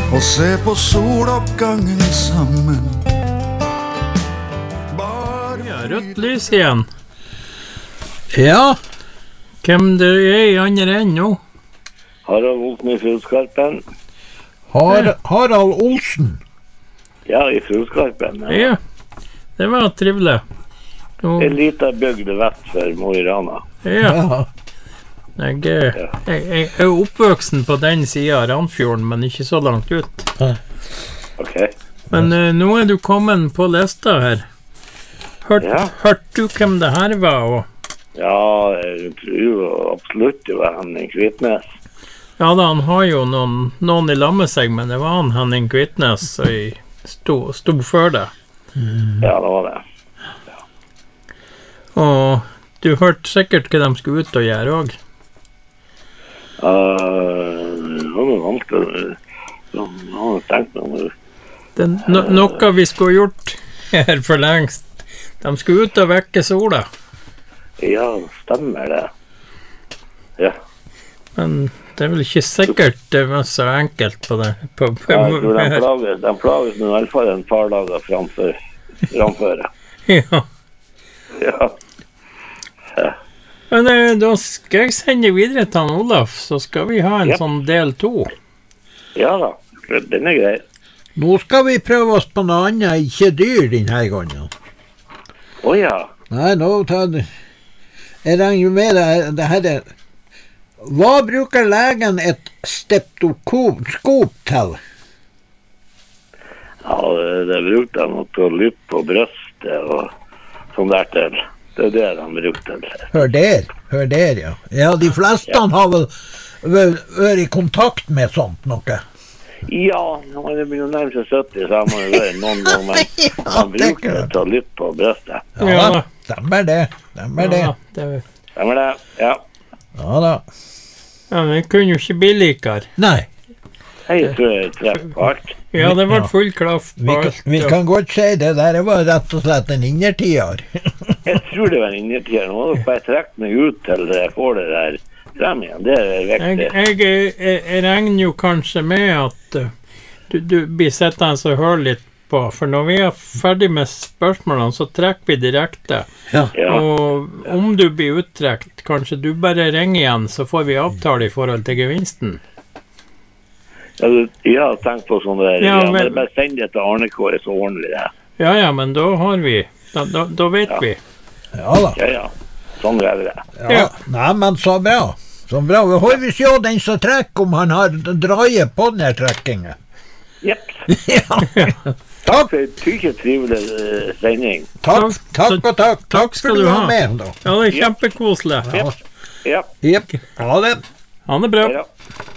og se på soloppgangen sammen. Ja, rødt lys igjen. Ja. Hvem det I andre enden nå? Harald Olsen I Fruskarpen. Harald Olsen. Ja, I Fruskarpen. Ja, det var trivelig. En liten bygd vest for Mo I Rana. Ja. Jeg oppvoksen på den siden av Randfjorden, men ikke så langt ut. Ok. Men nå du kommet på lista her. Hørte du hvem det her var? Ja, jeg tror absolutt det var Henning Kvitnes. Ja da, han har jo noen I lag med seg, men det var han Henning Kvitnes som stod for det. Ja, det var det. Og du hørte sikkert hva de skulle ut og gjøre også. Det var vanskelig. Jeg har tenkt meg om det. Noe vi skulle gjort her for lengst. De skulle ut og vekke sola. Ja, stemmer det. Ja. Men det vel ikke sikkert det var så enkelt på det. Jeg tror de plages nå I hvert fall en par dager framføre. Ja. Ja. Men da skal jeg sende videre til han Olaf, så skal vi ha en sånn del 2. Ja da, den grei. Nå skal vi prøve oss på noe annet, ikke dyr denne gangen. Ja. Nei, nå tar det. Jeg regner med det her. Hva bruker legen et steptoskop til? Ja, det brukte han til å lytte på brøstet og sånn der til. Det det de brukte til. Hør der, ja. Ja, de fleste har vel vært I kontakt med sånt noe. Ja, når det begynner å nærme seg 70, så har man jo vært noen gang, men man bruker det til å lytte på brøstet. Ja, stemmer det. Stemmer det, ja. Ja da. Ja, men det kunne jo ikke bli likere. Nei. Jeg tror jeg treffer på alt. Ja, det var full klaff på alt. Vi kan godt si det der var rett og slett en innertier. Jeg tror det var en innertier. Nå må du bare trekke meg ut til jeg får det der frem igjen. Det viktig. Jeg regner jo kanskje med at du blir sittende og høre litt på, for når vi ferdig med spørsmålene, så trekker vi direkte. Ja. Og om du blir uttrekt, kanskje du bare ringer igjen, så får vi avtale I forhold til gevinsten. Ja, jeg har tenkt på sånn der. Ja, men bare send det til Arne-Kåre, så ordner vi det. Ja, men da har vi. Da vet vi. Ja da. Ja. Sånn er det. Ja. Nei, men så bra. Så bra. Vi har vi se den som trekker om han har draget på den her trekkingen. Jepp. Ja. Takk for en tykke trivelig sending. Takk og takk. Takk skal du ha med, da. Ja, det kjempekoselig. Ja. Jepp. Ha det. Ha det bra. Ja.